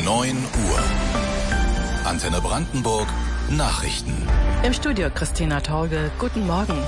9 Uhr. Antenne Brandenburg Nachrichten. Im Studio Christina Torge. Guten Morgen.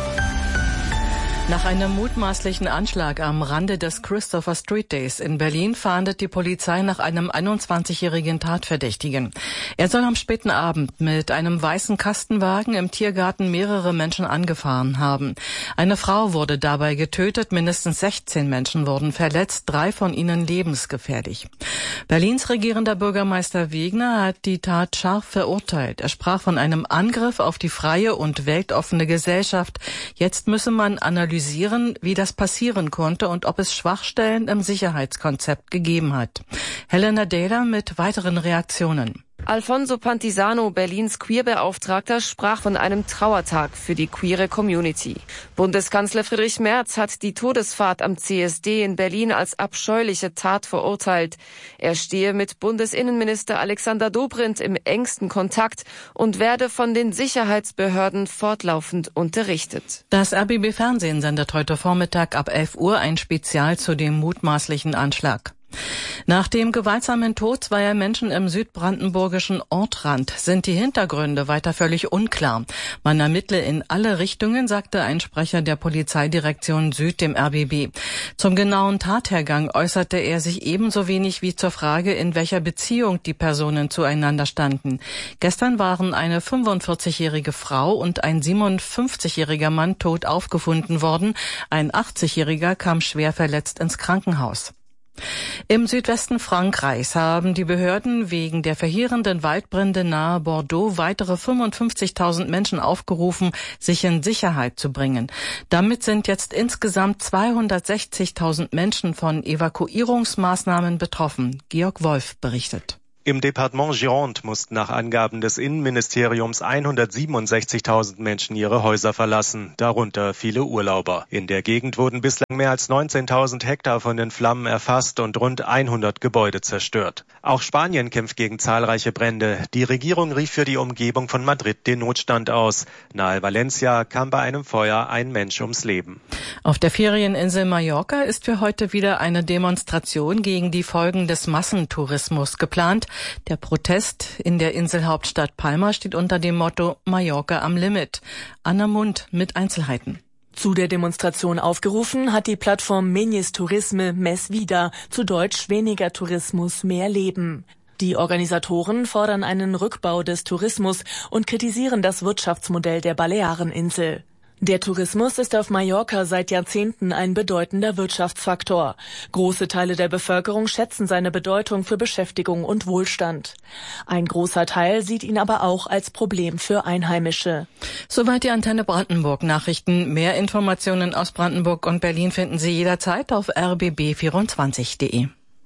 Nach einem mutmaßlichen Anschlag am Rande des Christopher Street Days in Berlin fahndet die Polizei nach einem 21-jährigen Tatverdächtigen. Er soll am späten Abend mit einem weißen Kastenwagen im Tiergarten mehrere Menschen angefahren haben. Eine Frau wurde dabei getötet, mindestens 16 Menschen wurden verletzt, 3 von ihnen lebensgefährlich. Berlins regierender Bürgermeister Wegner hat die Tat scharf verurteilt. Er sprach von einem Angriff auf die freie und weltoffene Gesellschaft. Jetzt müsse man analysieren, wie das passieren konnte und ob es Schwachstellen im Sicherheitskonzept gegeben hat. Helena Dehler mit weiteren Reaktionen. Alfonso Pantisano, Berlins Queerbeauftragter, sprach von einem Trauertag für die queere Community. Bundeskanzler Friedrich Merz hat die Todesfahrt am CSD in Berlin als abscheuliche Tat verurteilt. Er stehe mit Bundesinnenminister Alexander Dobrindt im engsten Kontakt und werde von den Sicherheitsbehörden fortlaufend unterrichtet. Das RBB-Fernsehen sendet heute Vormittag ab 11 Uhr ein Spezial zu dem mutmaßlichen Anschlag. Nach dem gewaltsamen Tod zweier Menschen im südbrandenburgischen Ortrand sind die Hintergründe weiter völlig unklar. Man ermittle in alle Richtungen, sagte ein Sprecher der Polizeidirektion Süd dem RBB. Zum genauen Tathergang äußerte er sich ebenso wenig wie zur Frage, in welcher Beziehung die Personen zueinander standen. Gestern waren eine 45-jährige Frau und ein 57-jähriger Mann tot aufgefunden worden. Ein 80-jähriger kam schwer verletzt ins Krankenhaus. Im Südwesten Frankreichs haben die Behörden wegen der verheerenden Waldbrände nahe Bordeaux weitere 55.000 Menschen aufgerufen, sich in Sicherheit zu bringen. Damit sind jetzt insgesamt 260.000 Menschen von Evakuierungsmaßnahmen betroffen. Georg Wolf berichtet. Im Departement Gironde mussten nach Angaben des Innenministeriums 167.000 Menschen ihre Häuser verlassen, darunter viele Urlauber. In der Gegend wurden bislang mehr als 19.000 Hektar von den Flammen erfasst und rund 100 Gebäude zerstört. Auch Spanien kämpft gegen zahlreiche Brände. Die Regierung rief für die Umgebung von Madrid den Notstand aus. Nahe Valencia kam bei einem Feuer ein Mensch ums Leben. Auf der Ferieninsel Mallorca ist für heute wieder eine Demonstration gegen die Folgen des Massentourismus geplant. Der Protest in der Inselhauptstadt Palma steht unter dem Motto Mallorca am Limit. Anna Mund mit Einzelheiten. Zu der Demonstration aufgerufen hat die Plattform Menyes Tourisme Més Vida, zu Deutsch weniger Tourismus, mehr Leben. Die Organisatoren fordern einen Rückbau des Tourismus und kritisieren das Wirtschaftsmodell der Baleareninsel. Der Tourismus ist auf Mallorca seit Jahrzehnten ein bedeutender Wirtschaftsfaktor. Große Teile der Bevölkerung schätzen seine Bedeutung für Beschäftigung und Wohlstand. Ein großer Teil sieht ihn aber auch als Problem für Einheimische. Soweit die Antenne Brandenburg Nachrichten. Mehr Informationen aus Brandenburg und Berlin finden Sie jederzeit auf rbb24.de.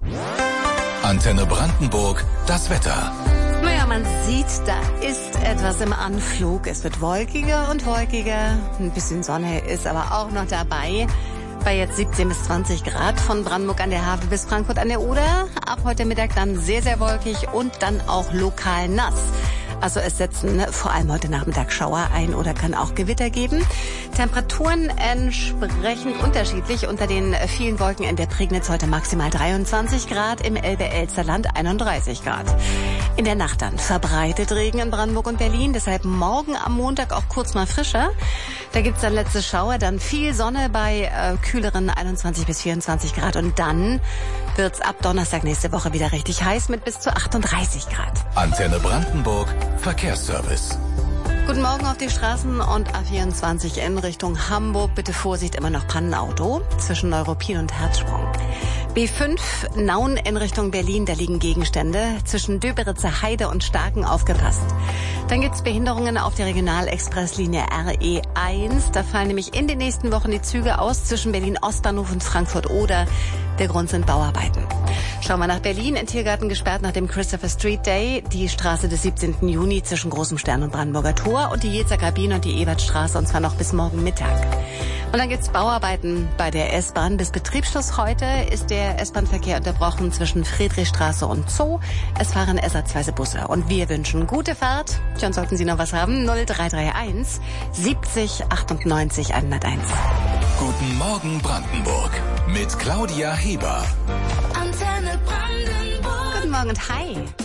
Antenne Brandenburg, das Wetter. Naja, man sieht, da ist etwas im Anflug. Es wird wolkiger und wolkiger. Ein bisschen Sonne ist aber auch noch dabei. Bei jetzt 17 bis 20 Grad von Brandenburg an der Havel bis Frankfurt an der Oder. Ab heute Mittag dann sehr, sehr wolkig und dann auch lokal nass. Also es setzen vor allem heute Nachmittag Schauer ein oder kann auch Gewitter geben. Temperaturen entsprechend unterschiedlich. Unter den vielen Wolken in der Prignitz heute maximal 23 Grad, im Elbe-Elster-Land 31 Grad. In der Nacht dann verbreitet Regen in Brandenburg und Berlin, deshalb morgen am Montag auch kurz mal frischer. Da gibt's dann letzte Schauer, dann viel Sonne bei kühleren 21 bis 24 Grad und dann wird's ab Donnerstag nächste Woche wieder richtig heiß mit bis zu 38 Grad. Antenne Brandenburg, Verkehrsservice. Guten Morgen auf die Straßen und A24 in Richtung Hamburg. Bitte Vorsicht, immer noch Pannenauto zwischen Neuruppin und Herzsprung. B5 Nauen in Richtung Berlin, da liegen Gegenstände. Zwischen Döberitzer Heide und Starken aufgepasst. Dann gibt's Behinderungen auf der Regionalexpresslinie RE1. Da fallen nämlich in den nächsten Wochen die Züge aus zwischen Berlin-Ostbahnhof und Frankfurt-Oder. Der Grund sind Bauarbeiten. Schauen wir nach Berlin. In Tiergarten gesperrt nach dem Christopher Street Day. Die Straße des 17. Juni zwischen Großem Stern und Brandenburger Tor und die Jezer Kabine und die Ebertstraße, und zwar noch bis morgen Mittag. Und dann gibt's Bauarbeiten bei der S-Bahn. Bis Betriebsschluss heute ist der S-Bahn-Verkehr unterbrochen zwischen Friedrichstraße und Zoo. Es fahren ersatzweise Busse. Und wir wünschen gute Fahrt. Schon sollten Sie noch was haben. 0331 70 98 101. Guten Morgen Brandenburg mit Claudia Heber. Antenne Brandenburg. Guten Morgen und hi.